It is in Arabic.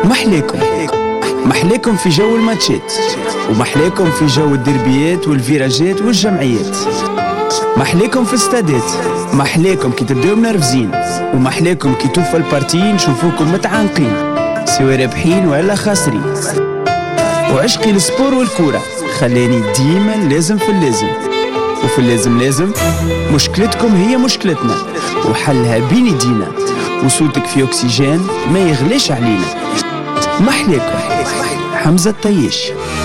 محليكم في جو الماتشات، ومحليكم في جو الدربيات والفيراجات والجمعيات، محليكم في استادات، محليكم كي تبداو منرفزين، ومحليكم كي توفى البارتيين نشوفوكم متعانقين سواء رابحين ولا خاسرين. وعشقي السبور والكورة خلاني ديما لازم في اللازم، وفي اللازم لازم مشكلتكم هي مشكلتنا وحلها بين يدينا، وصوتك في أكسجين ما يغليش علينا. محليكم حمزة الطيش.